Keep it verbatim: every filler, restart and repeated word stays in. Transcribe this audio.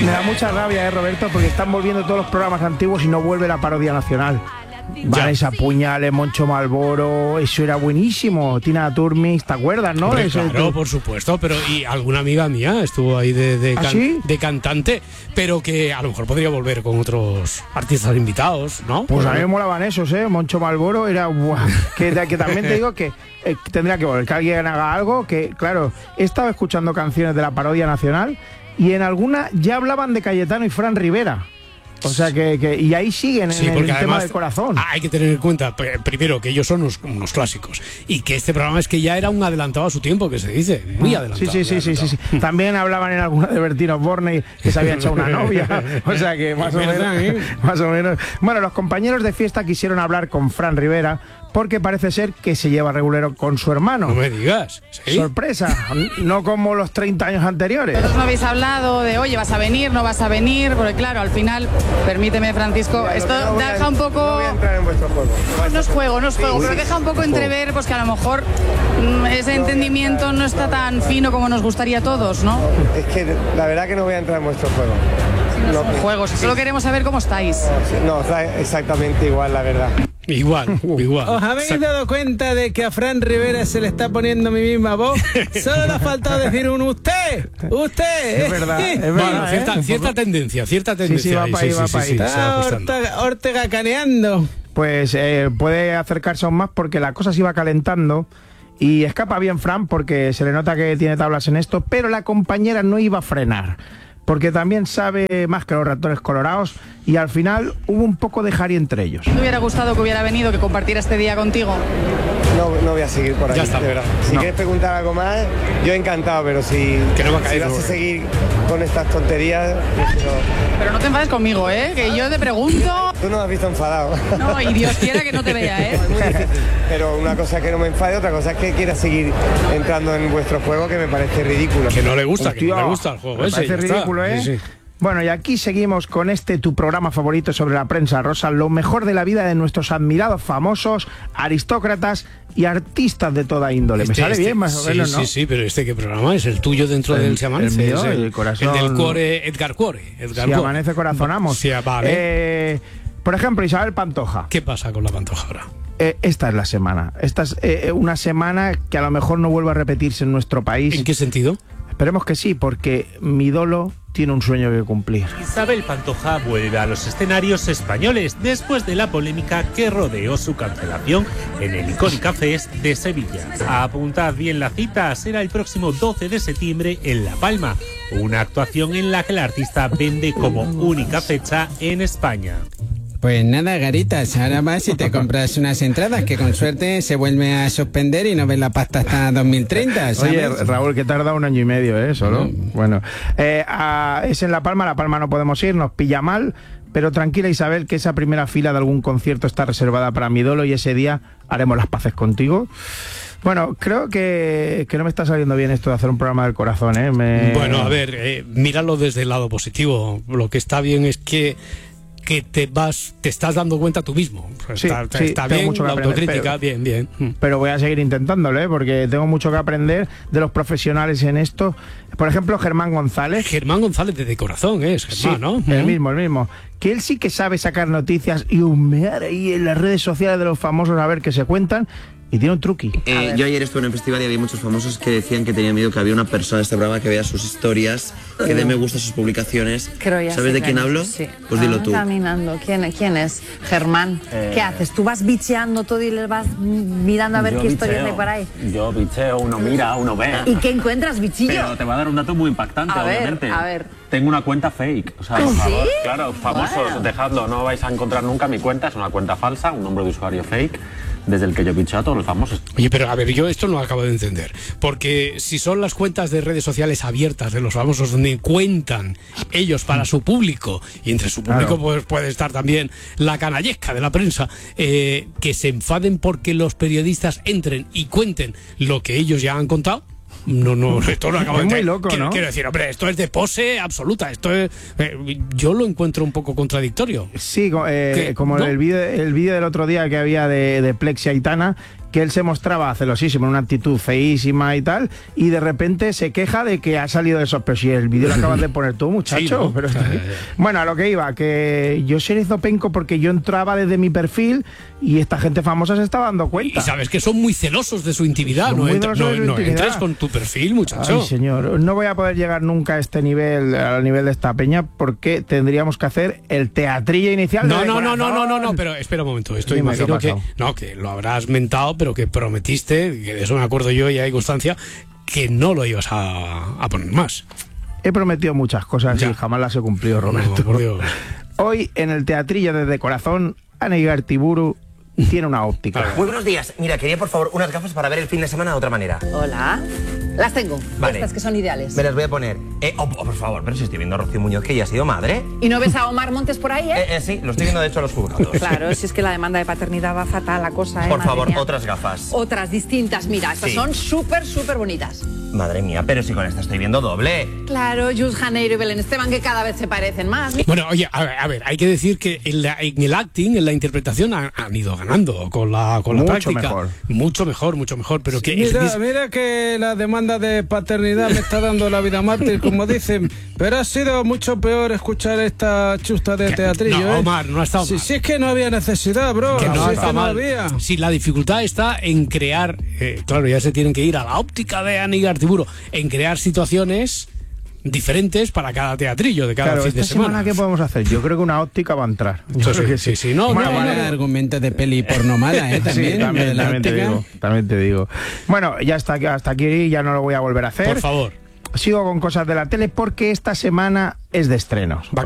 Me da mucha rabia, eh, Roberto, porque están volviendo todos los programas antiguos y no vuelve la parodia nacional. Vanessa Puñales, Moncho Malboro, eso era buenísimo. Tina Turmis, ¿te acuerdas, no? Hombre, Eso, claro, por supuesto, pero y alguna amiga mía estuvo ahí de, de, ¿Ah, can, sí? de cantante, pero que a lo mejor podría volver con otros artistas invitados, ¿no? Pues a mí me molaban esos, ¿eh? Moncho Malboro era... Buah, que, que también te digo que eh, tendría que volver, que alguien haga algo, que claro, he estado escuchando canciones de la parodia nacional y en alguna ya hablaban de Cayetano y Fran Rivera. O sea que, que y ahí siguen sí, en el además, tema del corazón. Hay que tener en cuenta, primero, que ellos son unos, unos clásicos y que este programa es que ya era un adelantado a su tiempo, que se dice, muy adelantado. Sí, sí, sí, sí, sí, sí. También hablaban en alguna de Bertino Borne que se había echado una novia. O sea que más o menos, ¿eh? más o menos. Bueno, los compañeros de fiesta quisieron hablar con Fran Rivera porque parece ser que se lleva regulero con su hermano. No me digas. ¿Sí? Sorpresa, no como los treinta años anteriores. Vosotros no habéis hablado de, oye, ¿vas a venir, no vas a venir? Porque claro, al final, permíteme, Francisco, Mira, esto no deja a, un poco... No voy a entrar en vuestro juego. No, no es juego, no es juego, sí, pero deja un poco entrever pues que a lo mejor mmm, ese entendimiento no está tan fino como nos gustaría a todos, ¿no? Es que la verdad que no voy a entrar en vuestro juego. Si no, no son juegos, solo queremos saber cómo estáis. No, da exactamente igual, la verdad. Igual, igual. ¿Os habéis dado cuenta de que a Fran Rivera se le está poniendo mi misma voz? Solo le ha faltado decir un usted, usted. Es verdad, es verdad. Bueno, cierta, ¿eh? cierta tendencia, cierta tendencia. Sí, sí, va para ahí, va para ahí. Está Ortega, Ortega caneando. Pues eh, puede acercarse aún más porque la cosa se iba calentando y escapa bien Fran porque se le nota que tiene tablas en esto, pero la compañera no iba a frenar. Porque también sabe más que los ratones colorados y al final hubo un poco de jari entre ellos. ¿Te hubiera gustado que hubiera venido, que compartiera este día contigo? No, no voy a seguir por ahí, ya está. De verdad. Si no. quieres preguntar algo más, yo encantado, pero si, que no va a caer, si vas a seguir con estas tonterías... Pero... pero no te enfades conmigo, ¿eh? Que yo te pregunto... Tú no me has visto enfadado. No, y Dios quiera que no te vea, ¿eh? Es muy difícil. Pero una cosa es que no me enfade, otra cosa es que quieras seguir entrando en vuestro juego, que me parece ridículo. Que no le gusta, Hostia, que no le gusta el juego me ese. parece ridículo, ¿eh? Sí, sí. Bueno, y aquí seguimos con este tu programa favorito sobre la prensa rosa, lo mejor de la vida de nuestros admirados famosos, aristócratas y artistas de toda índole. Este, Me sale este, bien, más o sí, menos, ¿no? Sí, sí, pero este qué programa es, el tuyo dentro El- del Se Amanece. el mío, es el, el corazón- el del Cuore, Edgar Cuore. Edgar Si Cuore. amanece, corazonamos. Sí, vale. Eh, por ejemplo, Isabel Pantoja. ¿Qué pasa con la Pantoja ahora? Eh, esta es la semana. Esta es eh, una semana que a lo mejor no vuelve a repetirse en nuestro país. ¿En qué sentido? Esperemos que sí, porque mi ídolo tiene un sueño que cumplir. Isabel Pantoja vuelve a los escenarios españoles después de la polémica que rodeó su cancelación en el Icónica Fest de Sevilla. Apuntad bien la cita, será el próximo doce de septiembre en La Palma, una actuación en la que la artista vende como única fecha en España. Pues nada, Garitas, ahora vas y te compras unas entradas que con suerte se vuelve a suspender y no ves la pasta hasta dos mil treinta, ¿sabes? Oye, Raúl, que tarda un año y medio, ¿eh? Solo. Mm. Bueno, eh, a, es en La Palma, La Palma no podemos ir, nos pilla mal, pero tranquila, Isabel, que esa primera fila de algún concierto está reservada para mi ídolo y ese día haremos las paces contigo. Bueno, creo que, que no me está saliendo bien esto de hacer un programa del corazón, ¿eh? Me... Bueno, a ver, eh, míralo desde el lado positivo. Lo que está bien es que que te vas, te estás dando cuenta tú mismo. Sí, está sí, está tengo bien, mucho que la aprender, autocrítica, pero- bien, bien. Pero voy a seguir intentándolo, ¿eh? Porque tengo mucho que aprender de los profesionales en esto. Por ejemplo, Germán González. Germán González de Corazón es, Germán, Sí, ¿no? el Mm. mismo, el mismo. Que él sí que sabe sacar noticias y humear ahí en las redes sociales de los famosos a ver qué se cuentan. Y tiene un truqui. Eh, yo ayer estuve en un festival y había muchos famosos que decían que tenían miedo que había una persona en este programa que vea sus historias, que dé me gusta a sus publicaciones. Creo ya ¿Sabes sé de quién quién es, hablo? sí. Pues dilo Ah, tú. Caminando. ¿Quién, quién es? Germán. ¿Qué haces? ¿Tú vas bicheando todo y les vas mirando a ver qué historias hay por ahí? Yo bicheo, uno mira, uno ve. ¿Y qué encuentras, bichillo? Pero te va a dar un dato muy impactante, A ver, obviamente. a ver. Tengo una cuenta fake. O sea, por ¿Sí? favor, claro, famosos, Bueno. dejadlo, no vais a encontrar nunca mi cuenta, es una cuenta falsa, un nombre de usuario fake, desde el que yo bicheo a todos los famosos. Oye, pero a ver, yo esto no lo acabo de entender. Porque si son las cuentas de redes sociales abiertas de los famosos donde cuentan ellos para su público, y entre su público Claro. pues, puede estar también la canallesca de la prensa, eh, que se enfaden porque los periodistas entren y cuenten lo que ellos ya han contado. No, no, esto no acabo Es de muy entender. loco, quiero, ¿no? quiero decir, hombre, esto es de pose absoluta. Esto es, eh, yo lo encuentro un poco contradictorio. Sí, co- eh, ¿Qué? como ¿No? el vídeo el vídeo del otro día que había de, de Plex y Aitana, que él se mostraba celosísimo, en una actitud feísima y tal, y de repente se queja de que ha salido de esos. Pero si el vídeo lo acabas de poner tú, muchacho. Sí, ¿no? Pero, bueno, a lo que iba, que yo se hizo penco porque yo entraba desde mi perfil y esta gente famosa se estaba dando cuenta. Y sabes que son muy celosos de su intimidad, no, entra, no, no entres con tu perfil, muchacho. Ay, señor, no voy a poder llegar nunca a este nivel, al nivel de esta peña, porque tendríamos que hacer el teatrillo inicial. No, de no, no, corazón. no, no, no, no, pero espera un momento, esto Dime, imagino ¿qué ha que, pasado? no, que lo habrás mentado, pero que prometiste, que de eso me acuerdo yo y hay constancia, que no lo ibas a, a poner más. He prometido muchas cosas Ya. y jamás las he cumplido, Roberto. No, por Dios. Hoy, en el teatrillo desde corazón, Ana Igartiburu tiene una óptica. Muy buenos días. Mira, quería por favor unas gafas para ver el fin de semana de otra manera. Hola. Las tengo. Vale. Estas que son ideales. Me las voy a poner. Eh, oh, oh, por favor, pero si estoy viendo a Rocío Muñoz, que ya ha sido madre. ¿Y no ves a Omar Montes por ahí, eh? Eh, eh, sí, lo estoy viendo de hecho a los juzgados. Claro, si es que la demanda de paternidad va fatal la cosa, ¿eh? Por Madre favor, mía. otras gafas. Otras distintas, mira, estas Sí. son súper, súper bonitas. Madre mía, pero si con esta estoy viendo doble. Claro, Jules Janeiro y Belén Esteban, que cada vez se parecen más. Bueno, oye, a ver, a ver, hay que decir que en, la- en el acting, en la interpretación, han, han ido ganando con la, con la Mucho práctica. mejor. Mucho mejor, mucho mejor, pero que... Mira, es- mira que la demanda de paternidad me está dando la vida mártir, como dicen, pero ha sido mucho peor escuchar esta chusta de Que- teatrillo, no, ¿eh? Omar, no ha estado si, mal. si es que no había necesidad, bro. que no, si es está que no mal. había. Si la dificultad está en crear, eh, claro, ya se tienen que ir a la óptica de Ana Igartiburu, en crear situaciones diferentes para cada teatrillo de cada Claro, fin esta de semana. semana, ¿qué podemos hacer? Yo creo que una óptica va a entrar. Yo Sí, creo que sí, sí, no, Bueno, no, vale. Vale, argumentos de peli porno mala, ¿eh? También, Sí, también, de la también te óptica. digo, también te digo. Bueno, ya está, hasta aquí ya no lo voy a volver a hacer. Por favor. Sigo con cosas de la tele porque esta semana es de estrenos.